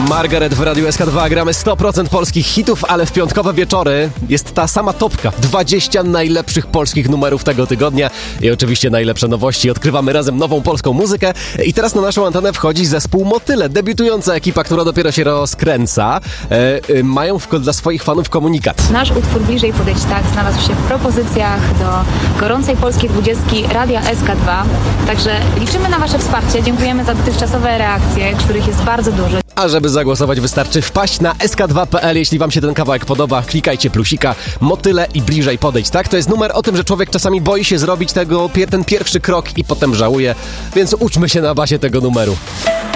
Margaret w Radiu SK2. Gramy 100% polskich hitów, ale w piątkowe wieczory jest ta sama topka. 20 najlepszych polskich numerów tego tygodnia i oczywiście najlepsze nowości. Odkrywamy razem nową polską muzykę i teraz na naszą antenę wchodzi zespół Motyle. Debiutująca ekipa, która dopiero się rozkręca. Mają dla swoich fanów komunikat. Nasz utwór Bliżej podejść tak znalazł się w propozycjach do gorącej polskiej 20 Radia SK2. Także liczymy na Wasze wsparcie. Dziękujemy za dotychczasowe reakcje, których jest bardzo dużo. A żeby zagłosować, wystarczy wpaść na sk2.pl. Jeśli wam się ten kawałek podoba, klikajcie plusika, Motyle i Bliżej podejść, tak? To jest numer o tym, że człowiek czasami boi się zrobić ten pierwszy krok i potem żałuje, więc uczmy się na bazie tego numeru.